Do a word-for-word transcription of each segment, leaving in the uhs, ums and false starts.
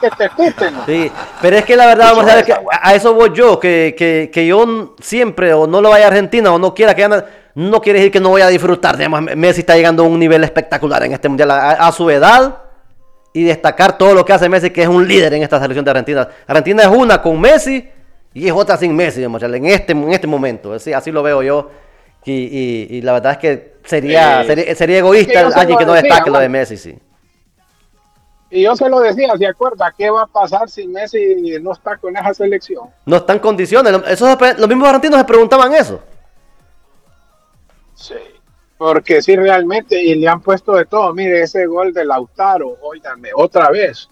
que te quiten. Sí, pero es que la verdad, vamos a ver, que a eso voy yo, que, que, que yo siempre o no lo vaya a Argentina o no quiera que gane, no quiere decir que no voy a disfrutar. Digamos, Messi está llegando a un nivel espectacular en este mundial a, a su edad y destacar todo lo que hace Messi, que es un líder en esta selección de Argentina. Argentina es una con Messi y es otra sin Messi, digamos, en este, en este momento. Así, así lo veo yo. Y, y, y la verdad es que sería, eh, sería, sería egoísta es que alguien que no decía, destaque man. Lo de Messi, sí. Y yo se lo decía, ¿se acuerda? ¿Qué va a pasar si Messi no está con esa selección? No está en condiciones. Esos, los mismos argentinos se preguntaban eso. Sí, porque sí, realmente, y le han puesto de todo. Mire, ese gol de Lautaro, óigame, otra vez.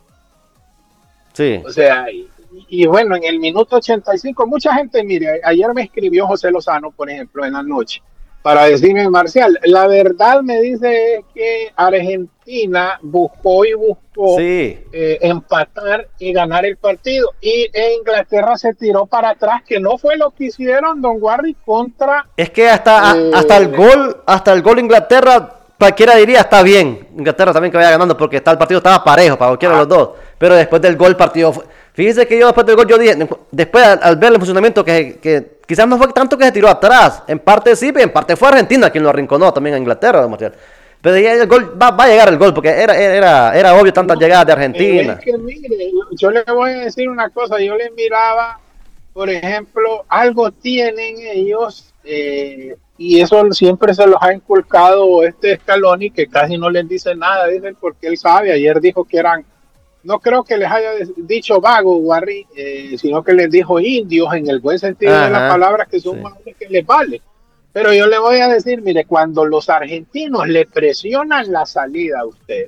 Sí. O sea, y, y bueno, en el minuto ochenta y cinco, mucha gente, mire, ayer me escribió José Lozano, por ejemplo, en la noche, para decirme, Marcial, la verdad me dice que Argentina buscó y buscó sí. eh, empatar y ganar el partido, y Inglaterra se tiró para atrás, que no fue lo que hicieron Don Warri contra... Es que hasta, eh, hasta el gol, hasta el gol Inglaterra, cualquiera diría está bien, Inglaterra también que vaya ganando, porque está, el partido estaba parejo para cualquiera ah. de los dos, pero después del gol el partido fue... Fíjese que yo después del gol, yo dije, después al, al ver el funcionamiento, que, que quizás no fue tanto que se tiró atrás, en parte sí, pero en parte fue Argentina quien lo arrinconó también a Inglaterra, pero ya el gol, va, va a llegar el gol, porque era, era, era obvio tantas no, llegadas de Argentina. Es que mire, yo le voy a decir una cosa, yo le miraba, por ejemplo, algo tienen ellos, eh, y eso siempre se los ha inculcado este Scaloni, que casi no les dice nada, dicen porque él sabe, ayer dijo que eran, no creo que les haya dicho vago, Warri, eh, sino que les dijo indios en el buen sentido Ajá, de la palabra, que son sí. que les vale. Pero yo le voy a decir, mire, cuando los argentinos le presionan la salida a usted,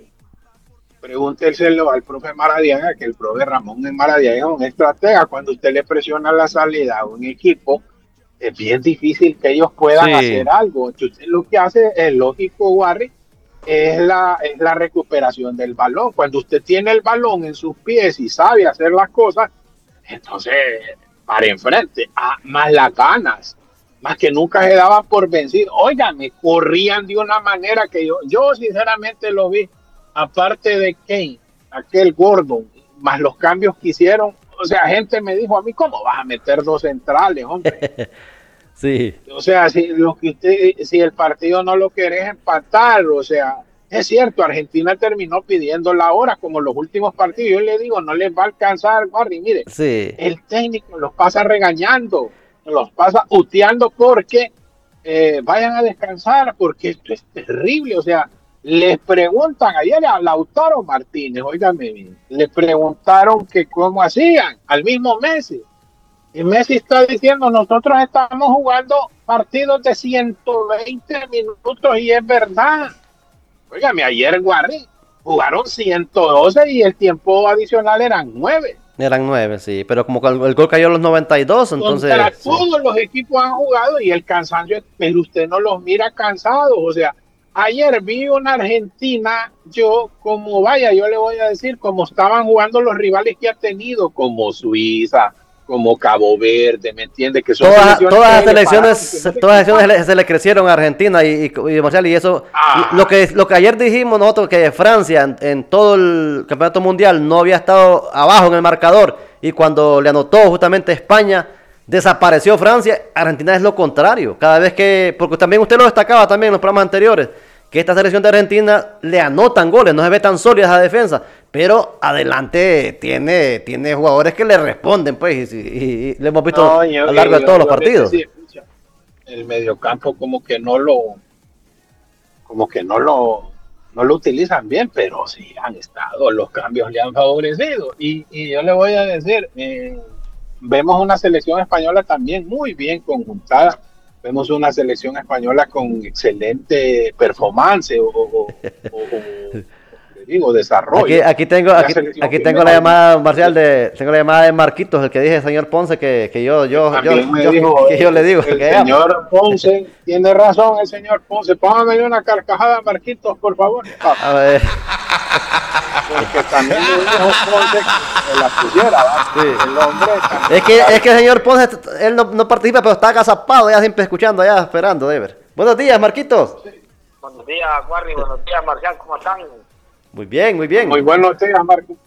pregúnteselo al profe Maradiaga, que el profe Ramón Maradiaga es un estratega. Cuando usted le presiona la salida a un equipo, es bien difícil que ellos puedan sí. hacer algo. Entonces, lo que hace es lógico, Warri, es la, es la recuperación del balón. Cuando usted tiene el balón en sus pies y sabe hacer las cosas, entonces para enfrente, ah, más las ganas, más que nunca se daban por vencido. Óigame, corrían de una manera que yo, yo sinceramente lo vi, aparte de Kane, aquel Gordon, más los cambios que hicieron. O sea, gente me dijo a mí, ¿cómo vas a meter dos centrales, hombre? Sí. O sea, si, lo que usted, si el partido no lo querés empatar, o sea, es cierto, Argentina terminó pidiendo la hora, como los últimos partidos. Yo le digo, no les va a alcanzar, Barry, mire, sí. el técnico los pasa regañando, los pasa uteando porque eh, vayan a descansar, porque esto es terrible. O sea, les preguntan ayer a Lautaro Martínez, óigame bien, le preguntaron que cómo hacían al mismo Messi. Y Messi está diciendo, nosotros estamos jugando partidos de ciento veinte minutos y es verdad. Óigame, ayer Warri jugaron ciento doce y el tiempo adicional eran nueve. Eran nueve, sí, pero como el, el gol cayó a los noventa y dos, entonces... Contra sí. todos los equipos han jugado y el cansancio, pero usted no los mira cansados. O sea, ayer vi una Argentina, yo como vaya, yo le voy a decir, como estaban jugando los rivales que ha tenido, como Suiza, como Cabo Verde, ¿me entiende? Que son todas, todas las selecciones, paradas, todas las selecciones se le crecieron a Argentina y, y, y Marcial, y eso, ah. y lo que lo que ayer dijimos nosotros, que Francia en, en todo el campeonato mundial no había estado abajo en el marcador, y cuando le anotó justamente España, desapareció Francia. Argentina es lo contrario, cada vez que, porque también usted lo destacaba también en los programas anteriores, que esta selección de Argentina le anotan goles, no se ve tan sólida esa defensa, pero adelante tiene, tiene jugadores que le responden, pues, y, y, y lo hemos visto no, yo, a lo largo yo, de todos yo, los partidos. Sí, el mediocampo como que no lo, como que no lo, no lo utilizan bien, pero sí han estado, los cambios le han favorecido. Y, y yo le voy a decir, eh, vemos una selección española también muy bien conjuntada. Vemos una selección española con excelente performance o, o, o, o digo, desarrollo. Aquí, aquí tengo, aquí, aquí tengo la llamada, Marcial, de, tengo la llamada de Marquitos, el que dije, señor Ponce, que, que yo, yo, yo, yo, dijo, que yo le digo. El que señor llama. Ponce, tiene razón el señor Ponce. Póngame una carcajada, Marquitos, por favor. A ver. Porque también le dijo Ponce que la pusiera, ¿va? Sí. El hombre. Es que, es que el señor Ponce, él no, no participa, pero está agazapado, ya siempre escuchando, ya esperando, Deber. Buenos días, Marquitos. Sí. Buenos días, Warri, buenos días, Marcial, ¿cómo están? Muy bien, muy bien. Muy buenos días, Marquitos.